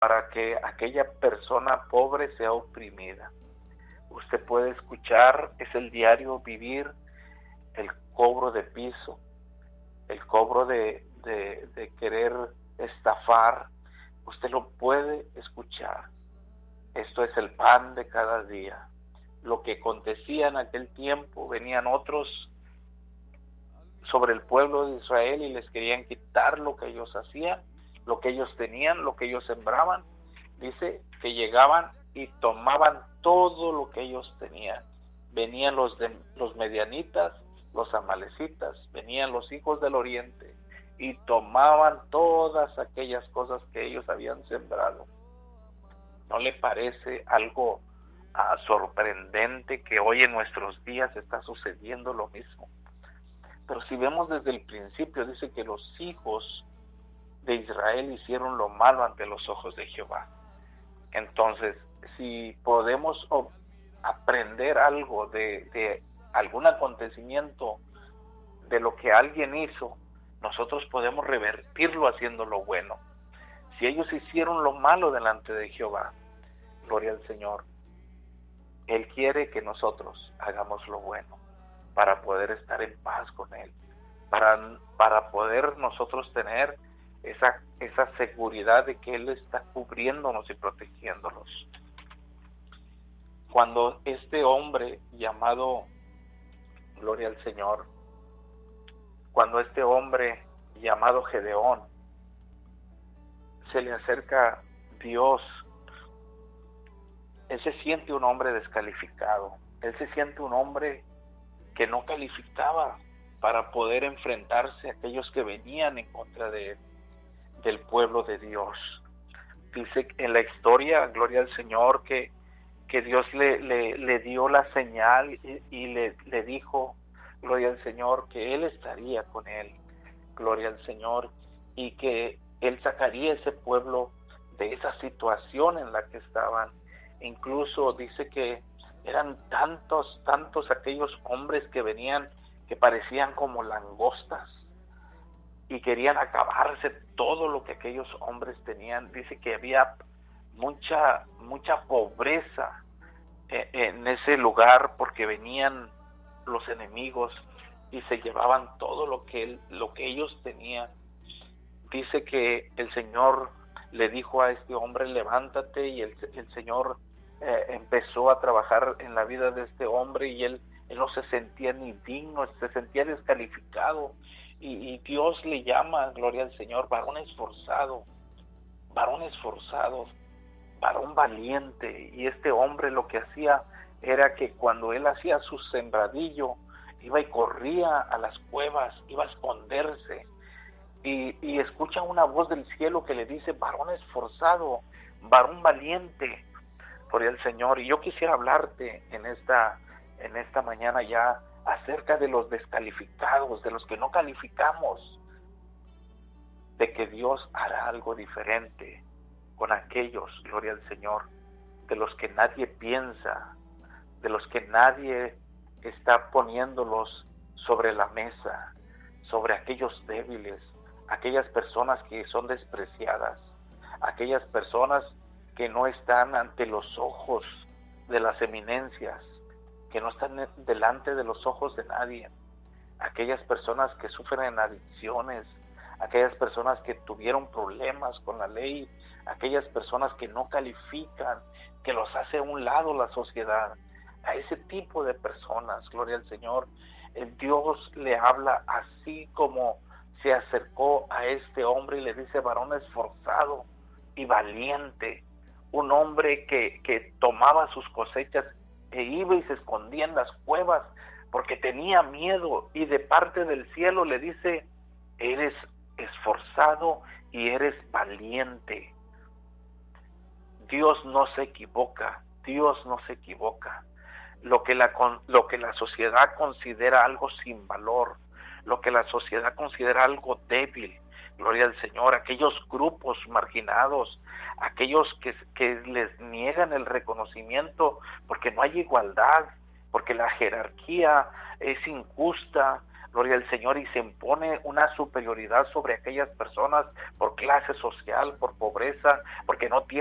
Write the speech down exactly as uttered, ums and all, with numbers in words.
para que aquella persona pobre sea oprimida. Usted puede escuchar, es el diario vivir, el cobro de piso, el cobro de, de, de querer estafar. Usted lo puede escuchar. Esto es el pan de cada día. Lo que acontecía en aquel tiempo, venían otros sobre el pueblo de Israel y les querían quitar lo que ellos hacían, lo que ellos tenían, lo que ellos sembraban. Dice que llegaban y tomaban todo lo que ellos tenían. Venían los de, los medianitas, los amalecitas, venían los hijos del oriente y tomaban todas aquellas cosas que ellos habían sembrado. ¿No le parece algo uh, sorprendente que hoy en nuestros días está sucediendo lo mismo? Pero si vemos desde el principio, dice que los hijos de Israel hicieron lo malo ante los ojos de Jehová. Entonces, si podemos aprender algo de, de algún acontecimiento, de lo que alguien hizo, nosotros podemos revertirlo haciendo lo bueno. Si ellos hicieron lo malo delante de Jehová, gloria al Señor, Él quiere que nosotros hagamos lo bueno para poder estar en paz con Él, para, para poder nosotros tener esa, esa seguridad de que Él está cubriéndonos y protegiéndonos. Cuando este hombre llamado, gloria al Señor, cuando este hombre llamado Gedeón, se le acerca Dios, él se siente un hombre descalificado, él se siente un hombre que no calificaba para poder enfrentarse a aquellos que venían en contra de él, del pueblo de Dios. Dice en la historia, gloria al Señor, que, que Dios le, le, le dio la señal y, y le, le dijo, gloria al Señor, que Él estaría con él, gloria al Señor, y que Él sacaría ese pueblo de esa situación en la que estaban. Incluso dice que eran tantos, tantos aquellos hombres que venían, que parecían como langostas, y querían acabarse todo lo que aquellos hombres tenían. Dice que había mucha, mucha pobreza en ese lugar, porque venían los enemigos y se llevaban todo lo que él, lo que ellos tenían. Dice que el Señor le dijo a este hombre, levántate, y el, el Señor eh, empezó a trabajar en la vida de este hombre, y él, él no se sentía ni digno, se sentía descalificado, y, y Dios le llama, gloria al Señor, varón esforzado, varón esforzado, varón valiente. Y este hombre lo que hacía era que cuando él hacía su sembradillo, iba y corría a las cuevas, iba a esconderse, y, y escucha una voz del cielo que le dice, varón esforzado, varón valiente, por el Señor. Y yo quisiera hablarte en esta, en esta mañana ya acerca de los descalificados, de los que no calificamos, de que Dios hará algo diferente con aquellos, gloria al Señor, de los que nadie piensa, de los que nadie está poniéndolos sobre la mesa, sobre aquellos débiles, aquellas personas que son despreciadas, aquellas personas que no están ante los ojos de las eminencias, que no están delante de los ojos de nadie, aquellas personas que sufren adicciones, aquellas personas que tuvieron problemas con la ley, aquellas personas que no califican, que los hace a un lado la sociedad. A ese tipo de personas, gloria al Señor, el Dios le habla así como se acercó a este hombre y le dice, varón esforzado y valiente, un hombre que, que tomaba sus cosechas e iba y se escondía en las cuevas porque tenía miedo, y de parte del cielo le dice, eres esforzado y eres valiente. Dios no se equivoca, Dios no se equivoca. Lo que la, lo que la sociedad considera algo sin valor, lo que la sociedad considera algo débil, gloria al Señor, aquellos grupos marginados, aquellos que, que les niegan el reconocimiento porque no hay igualdad, porque la jerarquía es injusta, gloria al Señor, y se impone una superioridad sobre aquellas personas por clase social, por pobreza, porque no tienen